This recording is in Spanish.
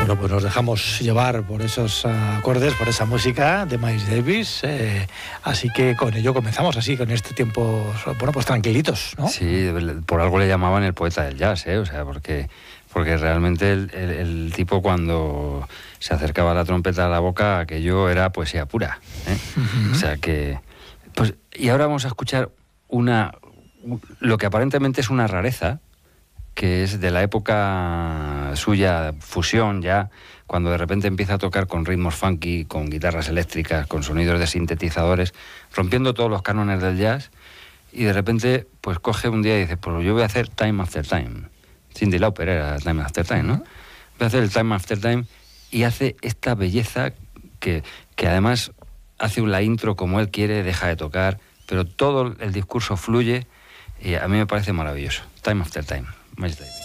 Bueno, pues nos dejamos llevar por esos acordes, por esa música de Miles Davis, así que con ello comenzamos así, con este tiempo, bueno, pues tranquilitos, ¿no? Sí, por algo le llamaban el poeta del jazz, o sea, porque realmente el tipo cuando se acercaba la trompeta a la boca, aquello era poesía pura, O sea que... Pues, y ahora vamos a escuchar lo que aparentemente es una rareza, que es de la época suya, fusión ya, cuando de repente empieza a tocar con ritmos funky, con guitarras eléctricas, con sonidos de sintetizadores, rompiendo todos los cánones del jazz, y de repente pues coge un día y dice, pues yo voy a hacer Time After Time. Cyndi Lauper era Time After Time, ¿no? Voy a hacer el Time After Time, y hace esta belleza que además hace la intro como él quiere, deja de tocar, pero todo el discurso fluye, y a mí me parece maravilloso. Time After Time, Miles Davis.